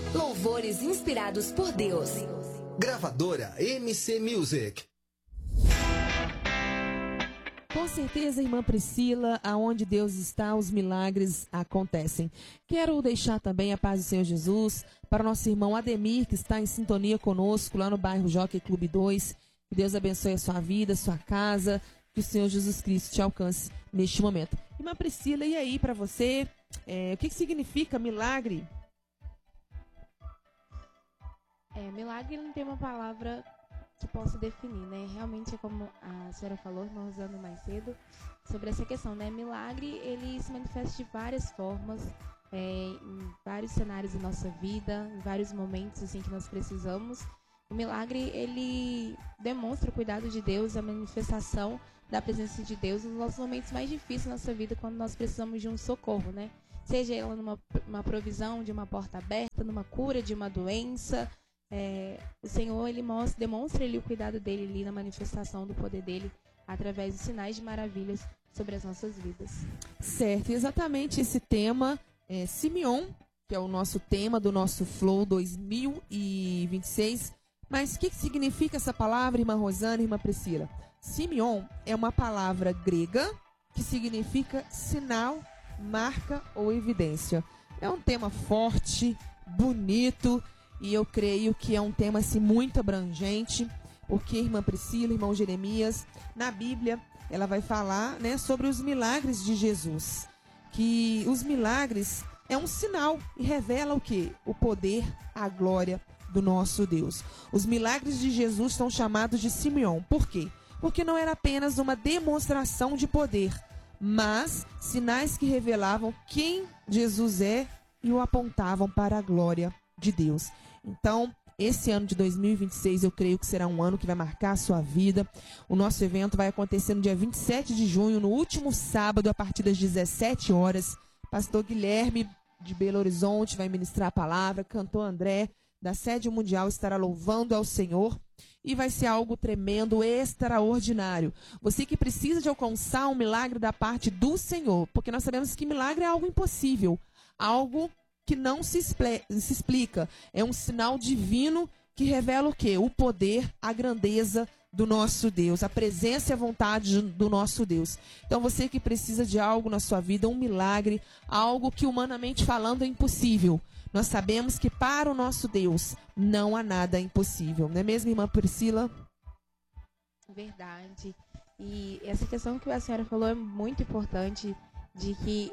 Louvores inspirados por Deus. Gravadora MC Music. Com certeza, irmã Priscila, aonde Deus está, os milagres acontecem. Quero deixar também a paz do Senhor Jesus para o nosso irmão Ademir, que está em sintonia conosco lá no bairro Jockey Clube 2. Que Deus abençoe a sua vida, a sua casa, que o Senhor Jesus Cristo te alcance neste momento. Irmã Priscila, e aí para você, o que significa milagre? Milagre não tem uma palavra que possa definir, né? Realmente é como a senhora falou, irmã Rosana, mais cedo, sobre essa questão, né? Milagre, ele se manifesta de várias formas, em vários cenários da nossa vida, em vários momentos, assim, que nós precisamos. O milagre, ele demonstra o cuidado de Deus, a manifestação da presença de Deus nos nossos momentos mais difíceis da nossa vida, quando nós precisamos de um socorro, né? Seja ela numa provisão de uma porta aberta, numa cura de uma doença. O Senhor, ele demonstra o cuidado dele ali na manifestação do poder dele através de sinais de maravilhas sobre as nossas vidas. Certo, exatamente esse tema, Simeon, que é o nosso tema do nosso Flow 2026. Mas o que significa essa palavra, irmã Rosana e irmã Priscila? Simeon é uma palavra grega que significa sinal, marca ou evidência. É um tema forte, bonito, e eu creio que é um tema assim, muito abrangente, porque irmã Priscila, irmão Jeremias, na Bíblia, ela vai falar, né, sobre os milagres de Jesus. Que os milagres é um sinal e revela o quê? O poder, a glória do nosso Deus. Os milagres de Jesus são chamados de Simeon. Por quê? Porque não era apenas uma demonstração de poder, mas sinais que revelavam quem Jesus é e o apontavam para a glória de Deus. Então, esse ano de 2026 eu creio que será um ano que vai marcar a sua vida. O nosso evento vai acontecer no dia 27 de junho, no último sábado, a partir das 17 horas. Pastor Guilherme, de Belo Horizonte, vai ministrar a palavra. Cantor André, da Sede Mundial, estará louvando ao Senhor. E vai ser algo tremendo, extraordinário. Você que precisa de alcançar um milagre da parte do Senhor, porque nós sabemos que milagre é algo impossível, algo que não se explica. É um sinal divino que revela o quê? O poder, a grandeza do nosso Deus, a presença e a vontade do nosso Deus. Então você que precisa de algo na sua vida, um milagre, algo que humanamente falando é impossível. Nós sabemos que para o nosso Deus não há nada impossível. Não é mesmo, irmã Priscila? Verdade. E essa questão que a senhora falou é muito importante, de que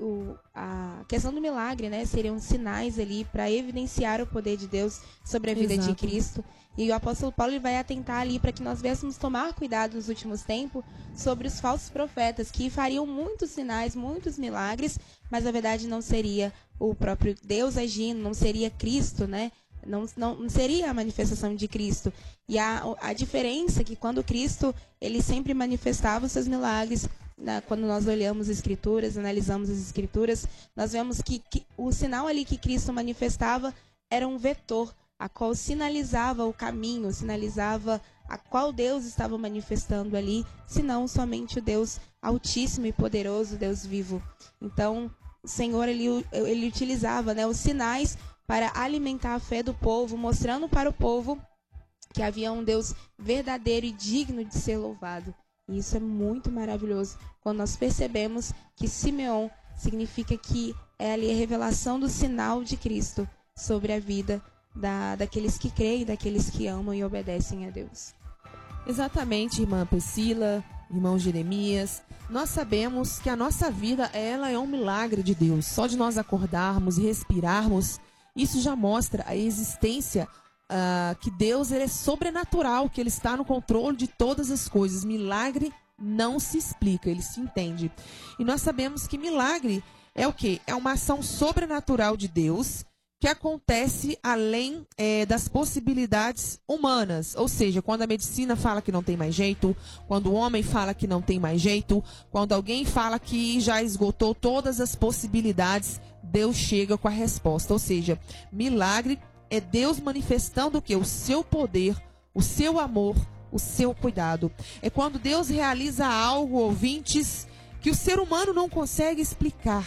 a questão do milagre, né, seriam sinais ali para evidenciar o poder de Deus sobre a vida Exato. de Cristo. E o apóstolo Paulo ele vai atentar ali para que nós viéssemos tomar cuidado nos últimos tempos sobre os falsos profetas, que fariam muitos sinais, muitos milagres, mas na verdade não seria o próprio Deus agindo, não seria Cristo, né? Não seria a manifestação de Cristo. E a diferença é que quando Cristo ele sempre manifestava os seus milagres, quando nós olhamos as Escrituras, analisamos as Escrituras, nós vemos que o sinal ali que Cristo manifestava era um vetor, a qual sinalizava o caminho, sinalizava a qual Deus estava manifestando ali, senão somente o Deus Altíssimo e Poderoso, Deus vivo. Então, o Senhor ele utilizava, né, os sinais para alimentar a fé do povo, mostrando para o povo que havia um Deus verdadeiro e digno de ser louvado. E isso é muito maravilhoso quando nós percebemos que Simeon significa que é ali a revelação do sinal de Cristo sobre a vida daqueles que creem, daqueles que amam e obedecem a Deus. Exatamente, irmã Priscila, irmão Jeremias. Nós sabemos que a nossa vida ela é um milagre de Deus. Só de nós acordarmos e respirarmos, isso já mostra a existência que Deus ele é sobrenatural, que Ele está no controle de todas as coisas. Milagre não se explica, ele se entende. E nós sabemos que milagre é o quê? É uma ação sobrenatural de Deus que acontece além das possibilidades humanas. Ou seja, quando a medicina fala que não tem mais jeito, quando o homem fala que não tem mais jeito, quando alguém fala que já esgotou todas as possibilidades, Deus chega com a resposta. Ou seja, milagre é Deus manifestando o quê? O seu poder, o seu amor, o seu cuidado. É quando Deus realiza algo, ouvintes, que o ser humano não consegue explicar.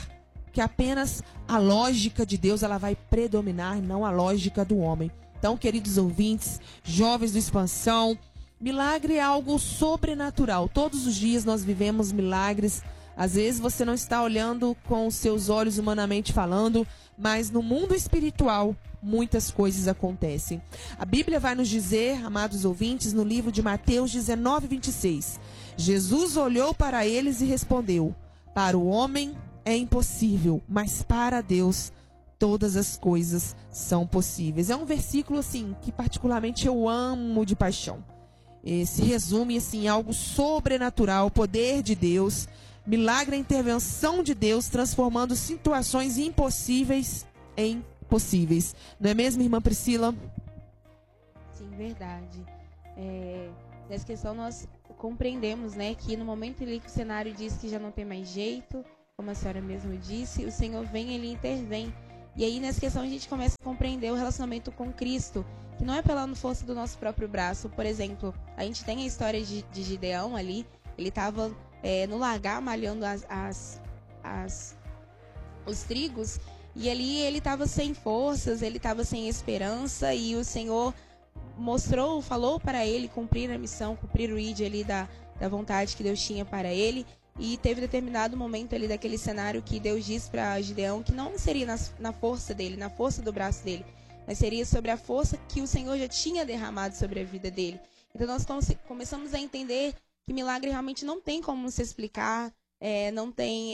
que apenas a lógica de Deus ela vai predominar, não a lógica do homem. Então, queridos ouvintes, jovens do Expansão, milagre é algo sobrenatural. Todos os dias nós vivemos milagres. Às vezes você não está olhando com os seus olhos humanamente falando, mas no mundo espiritual muitas coisas acontecem. A Bíblia vai nos dizer, amados ouvintes, no livro de Mateus 19:26, Jesus olhou para eles e respondeu: para o homem é impossível, mas para Deus todas as coisas são possíveis. É um versículo assim que particularmente eu amo de paixão. Se resume assim, algo sobrenatural, o poder de Deus, milagre, a intervenção de Deus, transformando situações impossíveis em possíveis. Não é mesmo, irmã Priscila? Sim, verdade. Nessa questão nós compreendemos, né, que no momento ali que o cenário diz que já não tem mais jeito, como a senhora mesmo disse, o Senhor vem, Ele intervém. E aí nessa questão a gente começa a compreender o relacionamento com Cristo, que não é pela força do nosso próprio braço. Por exemplo, a gente tem a história de Gideão ali, ele estava no lagar malhando os trigos, e ali ele estava sem forças, ele estava sem esperança, e o Senhor falou para ele cumprir a missão, cumprir o ID ali da vontade que Deus tinha para ele. E teve determinado momento ali daquele cenário que Deus disse para Gideão que não seria na força dele, na força do braço dele, mas seria sobre a força que o Senhor já tinha derramado sobre a vida dele. Então nós começamos a entender que milagre realmente não tem como se explicar, não tem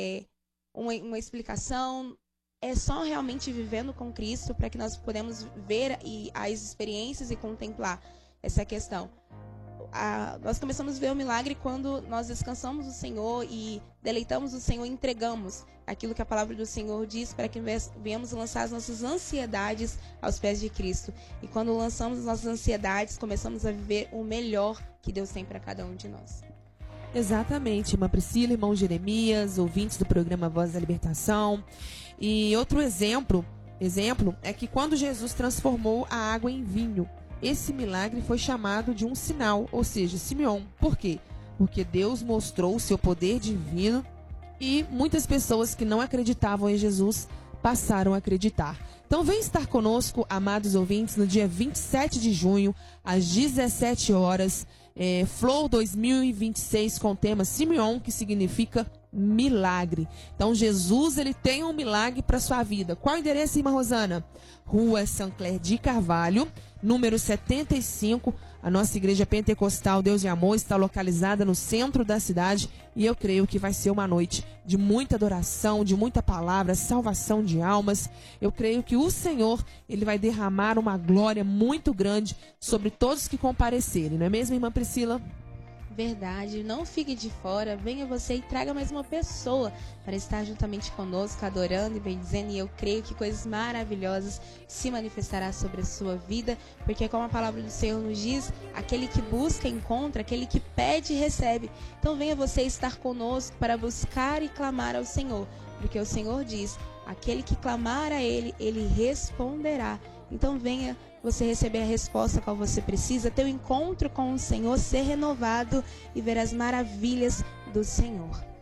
uma explicação, é só realmente vivendo com Cristo para que nós podemos ver as experiências e contemplar essa questão. Nós começamos a ver o milagre quando nós descansamos no Senhor e deleitamos o Senhor e entregamos aquilo que a palavra do Senhor diz para que venhamos lançar as nossas ansiedades aos pés de Cristo. E quando lançamos as nossas ansiedades, começamos a viver o melhor que Deus tem para cada um de nós. Exatamente, irmã Priscila, irmão Jeremias, ouvintes do programa Voz da Libertação. E outro exemplo é que quando Jesus transformou a água em vinho, esse milagre foi chamado de um sinal, ou seja, Simeon. Por quê? Porque Deus mostrou o seu poder divino e muitas pessoas que não acreditavam em Jesus passaram a acreditar. Então vem estar conosco, amados ouvintes, no dia 27 de junho, às 17 horas, Flow 2026 com o tema Simeon, que significa milagre. Então Jesus, ele tem um milagre para sua vida. Qual o endereço, irmã Rosana? Rua Sancler de Carvalho, número 75. A nossa igreja pentecostal Deus e Amor está localizada no centro da cidade e eu creio que vai ser uma noite de muita adoração, de muita palavra, salvação de almas. Eu creio que o Senhor, ele vai derramar uma glória muito grande sobre todos que comparecerem. Não é mesmo, irmã Priscila? Verdade, não fique de fora, venha você e traga mais uma pessoa para estar juntamente conosco, adorando e bendizendo, e eu creio que coisas maravilhosas se manifestará sobre a sua vida, porque como a palavra do Senhor nos diz, aquele que busca encontra, aquele que pede recebe. Então venha você estar conosco para buscar e clamar ao Senhor, porque o Senhor diz, aquele que clamar a Ele, Ele responderá. Então venha você receber a resposta qual você precisa, ter um encontro com o Senhor, ser renovado e ver as maravilhas do Senhor.